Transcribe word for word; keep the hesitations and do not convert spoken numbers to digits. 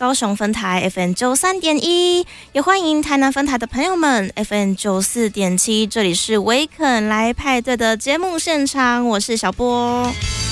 高雄分台 F M 九三点一，也欢迎台南分台的朋友们 F M 九四点七，这里是维肯来派对的节目现场，我是小波。